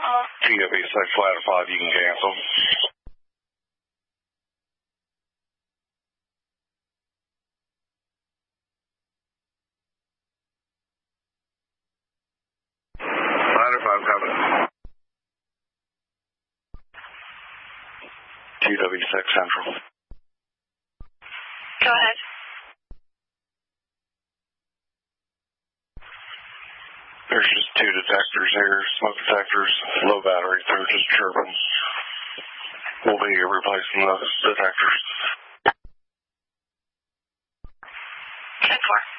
TW6 ladder 5, you can cancel. Ladder 5 coming. TW6 Central. Go ahead. There's just 2 detectors here, smoke detectors, low battery, they're just chirping. We'll be replacing those detectors. 10-4.